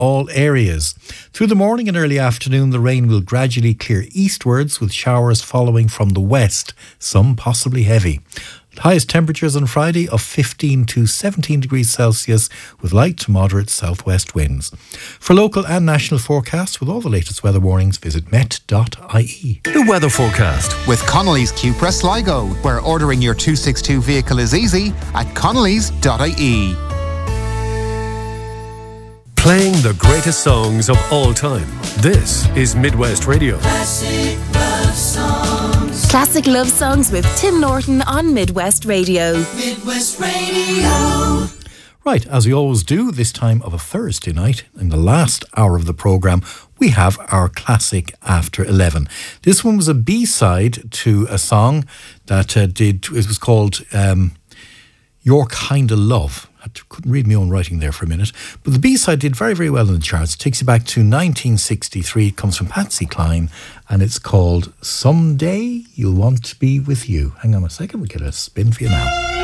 all areas. Through the morning and early afternoon, the rain will gradually clear eastwards with showers following from the west, some possibly heavy. Highest temperatures on Friday of 15 to 17 degrees Celsius with light to moderate southwest winds. For local and national forecasts with all the latest weather warnings, visit met.ie. The weather forecast with Connolly's Cupra Sligo, where ordering your 262 vehicle is easy at connellys.ie. Playing the greatest songs of all time. This is Midwest Radio. Classic love songs. Classic love songs with Tim Norton on Midwest Radio. Midwest Radio. Right, as we always do this time of a Thursday night, in the last hour of the programme, we have our classic After 11. This one was a B-side to a song that it was called Your Kind of Love. I couldn't read my own writing there for a minute. But the B-side did very, very well in the charts. It takes you back to 1963. It comes from Patsy Cline and it's called Someday You'll Want to Be With You. Hang on a second, we'll get a spin for you now.